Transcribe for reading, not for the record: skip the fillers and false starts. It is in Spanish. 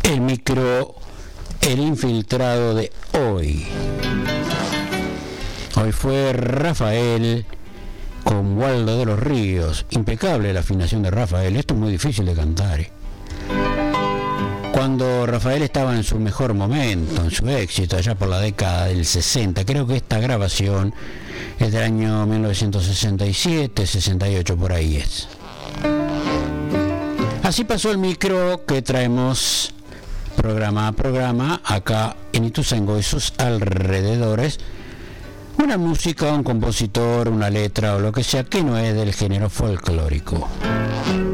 el micro, el infiltrado de hoy. Hoy fue Rafael con Waldo de los Ríos. Impecable la afinación de Rafael. Esto es muy difícil de cantar. Cuando Rafael estaba en su mejor momento, en su éxito, allá por la década del 60. Creo que esta grabación es del año 1967, 68, por ahí es. Así pasó el micro que traemos programa a programa acá en Ituzaingó y sus alrededores. Una música, un compositor, una letra o lo que sea que no es del género folclórico.